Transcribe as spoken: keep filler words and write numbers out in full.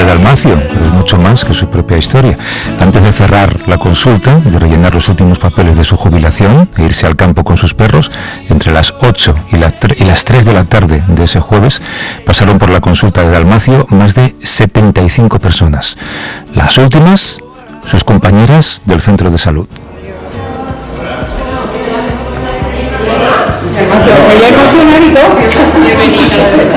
Dalmacio, pero es mucho más que su propia historia. Antes de cerrar la consulta, de rellenar los últimos papeles de su jubilación e irse al campo con sus perros, entre las ocho y, la y las tres de la tarde de ese jueves, pasaron por la consulta de Dalmacio más de setenta y cinco personas. Las últimas, sus compañeras del centro de salud. Demasiado, ella emocionada y todo.